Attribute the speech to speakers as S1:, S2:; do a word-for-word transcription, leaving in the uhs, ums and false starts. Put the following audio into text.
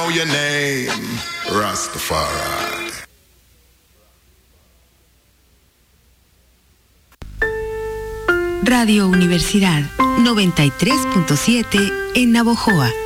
S1: know your name, Rastafari.
S2: Radio Universidad noventa y tres punto siete en Navojoa.